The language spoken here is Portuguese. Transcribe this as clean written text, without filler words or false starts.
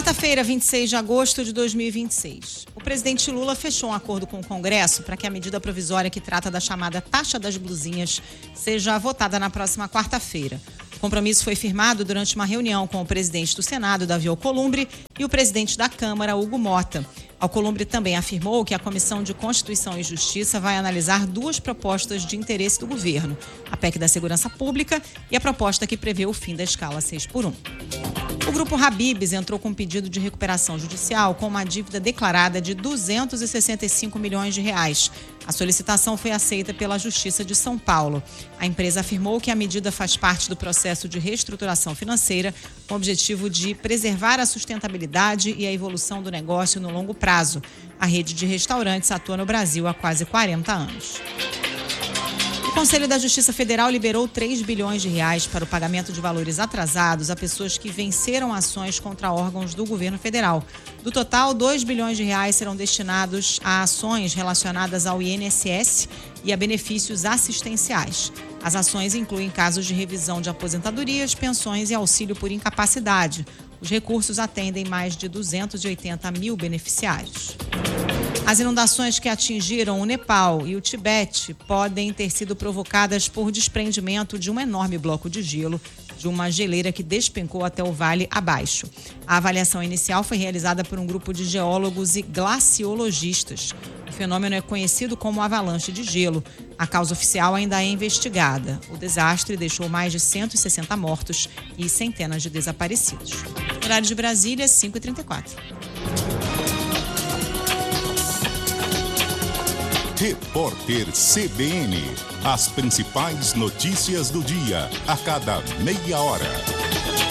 Quarta-feira, 26 de agosto de 2026. O presidente Lula fechou um acordo com o Congresso para que a medida provisória que trata da chamada taxa das blusinhas seja votada na próxima quarta-feira. O compromisso foi firmado durante uma reunião com o presidente do Senado, Davi Alcolumbre, e o presidente da Câmara, Hugo Mota. Alcolumbre também afirmou que a Comissão de Constituição e Justiça vai analisar duas propostas de interesse do governo: a PEC da Segurança Pública e a proposta que prevê o fim da escala 6x1. O Grupo Habib's entrou com um pedido de recuperação judicial com uma dívida declarada de 265 milhões de reais. A solicitação foi aceita pela Justiça de São Paulo. A empresa afirmou que a medida faz parte do processo de reestruturação financeira com o objetivo de preservar a sustentabilidade e a evolução do negócio no longo prazo. A rede de restaurantes atua no Brasil há quase 40 anos. O Conselho da Justiça Federal liberou 3 bilhões de reais para o pagamento de valores atrasados a pessoas que venceram ações contra órgãos do governo federal. Do total, 2 bilhões de reais serão destinados a ações relacionadas ao INSS e a benefícios assistenciais. As ações incluem casos de revisão de aposentadorias, pensões e auxílio por incapacidade. Os recursos atendem mais de 280 mil beneficiários. As inundações que atingiram o Nepal e o Tibete podem ter sido provocadas por desprendimento de um enorme bloco de gelo de uma geleira que despencou até o vale abaixo. A avaliação inicial foi realizada por um grupo de geólogos e glaciologistas. O fenômeno é conhecido como avalanche de gelo. A causa oficial ainda é investigada. O desastre deixou mais de 160 mortos e centenas de desaparecidos. Horário de Brasília, 5h34. Repórter CBN. As principais notícias do dia, a cada meia hora.